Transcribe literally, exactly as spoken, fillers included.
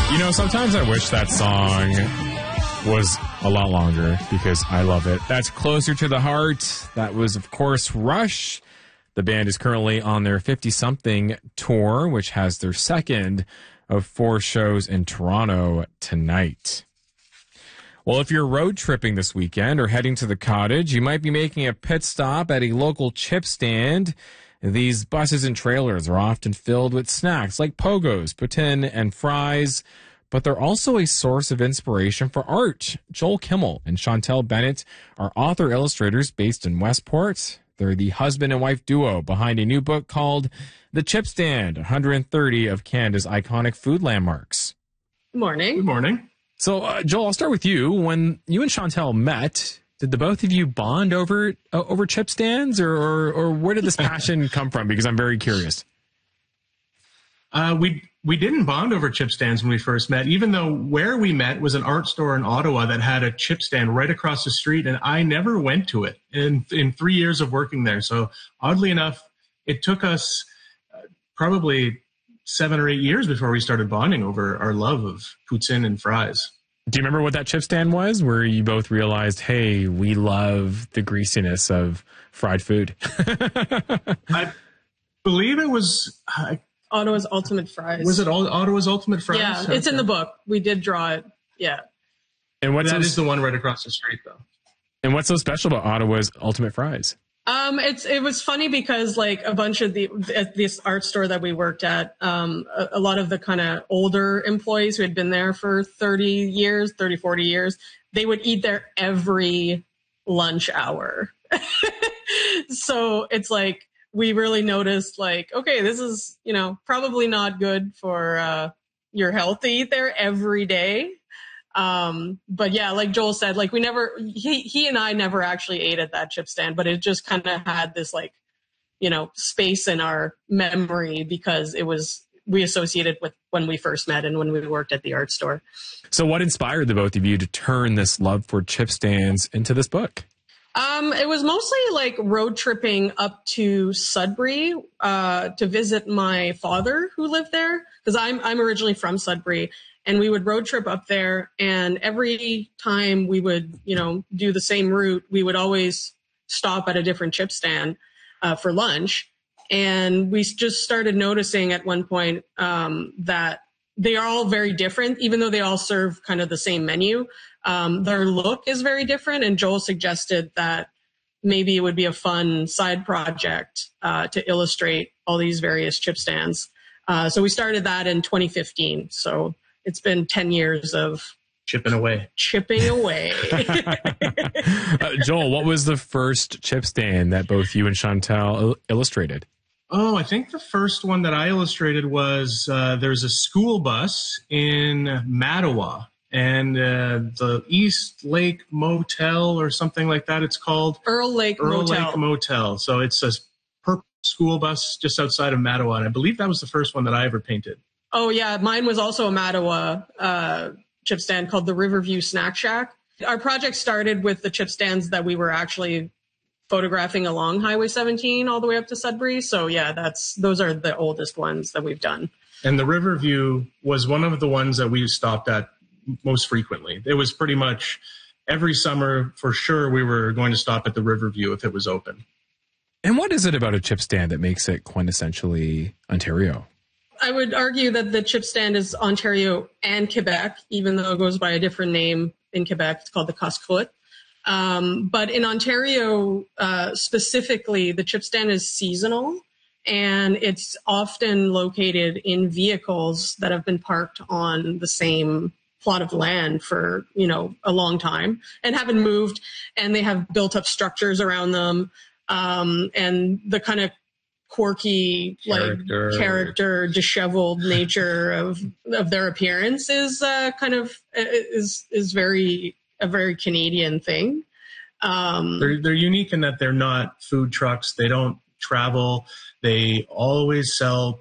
You know, sometimes I wish that song was a lot longer because I love it. That's Closer to the Heart. That was, of course, Rush. The band is currently on their fifty-something tour, which has their second of four shows in Toronto tonight. Well, if you're road tripping this weekend or heading to the cottage, you might be making a pit stop at a local chip stand. These buses and trailers are often filled with snacks like pogos, poutine, and fries, but they're also a source of inspiration for art. Joel Kimmel and Chantel Bennett are author-illustrators based in Westport. They're the husband and wife duo behind a new book called The Chip Stand, one hundred thirty of Canada's iconic food landmarks. Good morning. Good morning. So, uh, Joel, I'll start with you. When you and Chantel met, did the both of you bond over uh, over chip stands, or, or or where did this passion come from? Because I'm very curious. Uh, we we didn't bond over chip stands when we first met, even though where we met was an art store in Ottawa that had a chip stand right across the street, and I never went to it in in three years of working there. So oddly enough, it took us uh, probably seven or eight years before we started bonding over our love of poutine and fries. Do you remember what that chip stand was, where you both realized, hey, we love the greasiness of fried food? I believe it was... Uh, Ottawa's Ultimate Fries. Was it all Ottawa's Ultimate Fries? Yeah, it's okay. In the book. We did draw it. Yeah. And what's that so, is the one right across the street, though. And what's so special about Ottawa's Ultimate Fries? Um, it's it was funny because like a bunch of the at this art store that we worked at, um, a, a lot of the kind of older employees who had been there for thirty years, thirty, forty years, they would eat there every lunch hour. So it's like we really noticed like, okay, this is, you know, probably not good for uh, your health to eat there every day. Um, but yeah, like Joel said, like we never, he, he and I never actually ate at that chip stand, but it just kind of had this like, you know, space in our memory because it was, we associated with when we first met and when we worked at the art store. So what inspired the both of you to turn this love for chip stands into this book? Um, it was mostly like road tripping up to Sudbury, uh, to visit my father who lived there. Cause I'm, I'm originally from Sudbury. And we would road trip up there, and every time we would, you know, do the same route, we would always stop at a different chip stand uh, for lunch. And we just started noticing at one point um, that they are all very different, even though they all serve kind of the same menu. Um, their look is very different. And Joel suggested that maybe it would be a fun side project uh, to illustrate all these various chip stands. Uh, so we started that in twenty fifteen. So it's been ten years of chipping away, chipping away. uh, Joel, what was the first chip stand that both you and Chantel il- illustrated? Oh, I think the first one that I illustrated was uh, there's a school bus in Mattawa and uh, the East Lake Motel or something like that. It's called Earl Lake Earl Motel. Lake Motel. So it's a purple school bus just outside of Mattawa. And I believe that was the first one that I ever painted. Oh, yeah. Mine was also a Mattawa uh, chip stand called the Riverview Snack Shack. Our project started with the chip stands that we were actually photographing along Highway seventeen all the way up to Sudbury. So, yeah, that's those are the oldest ones that we've done. And the Riverview was one of the ones that we stopped at most frequently. It was pretty much every summer, for sure, we were going to stop at the Riverview if it was open. And what is it about a chip stand that makes it quintessentially Ontario? I would argue that the chip stand is Ontario and Quebec, even though it goes by a different name in Quebec. It's called the casse-croûte. Um, but in Ontario, uh, specifically, the chip stand is seasonal, and it's often located in vehicles that have been parked on the same plot of land for, you know, a long time and haven't moved, and they have built up structures around them. Um, and the kind of quirky, character. like character, disheveled nature of of their appearance is uh, kind of is is very a very Canadian thing. Um, they're they're unique in that they're not food trucks. They don't travel. They always sell